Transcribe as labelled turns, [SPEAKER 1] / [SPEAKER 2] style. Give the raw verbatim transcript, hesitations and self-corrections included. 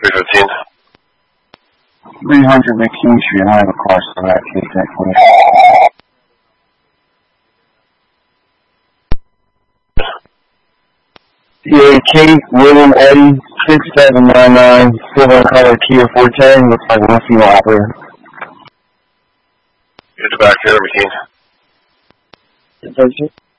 [SPEAKER 1] three fifteen.
[SPEAKER 2] three hundred McKean Street. I have a car, so that takes that quick. Yeah, Kate, William, Eddie, six seven nine nine, silver color Kia four ten, looks like one female operator.
[SPEAKER 1] Get the back here, McKean.
[SPEAKER 2] Yes,